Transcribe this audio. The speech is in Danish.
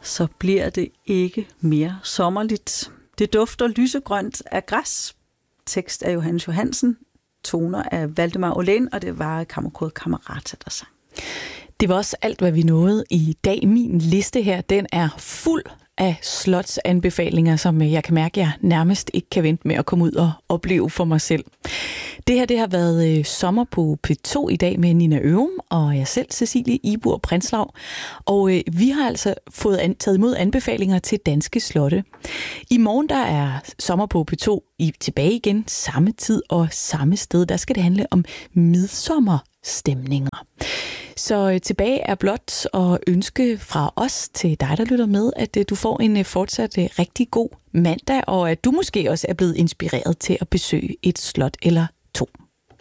så bliver det ikke mere sommerligt. Det dufter lysegrønt af græs. Tekst af Johannes Johansen, toner af Valdemar Åhlén, og det var Kammerkoret Camerata, der sang. Det var også alt, hvad vi nåede i dag. Min liste her, den er fuld af slotsanbefalinger, som jeg kan mærke, jeg nærmest ikke kan vente med at komme ud og opleve for mig selv. Det har været Sommer på P2 i dag med Nina Ørum og jeg selv, Cecilie Ibur Prinslav. Og vi har altså taget imod anbefalinger til danske slotte. I morgen der er Sommer på P2 tilbage igen, samme tid og samme sted. Der skal det handle om midsommerstemninger. Så tilbage er blot at ønske fra os til dig, der lytter med, at du får en fortsat rigtig god mandag, og at du måske også er blevet inspireret til at besøge et slot eller